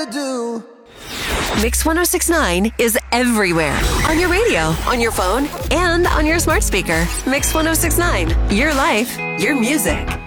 ever do. Mix 1069 is everywhere. On your radio, on your phone, and on your smart speaker. Mix 1069, your life, your music.